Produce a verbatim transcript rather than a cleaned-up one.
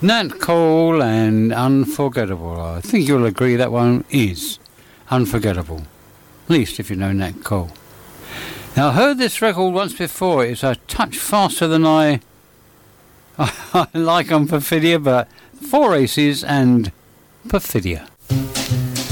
Nat Cole and Unforgettable. I think you'll agree that one is unforgettable. At least if you know Nat Cole. Now, I heard this record once before. It's a touch faster than I, I like on Perfidia, but Four Aces and Perfidia.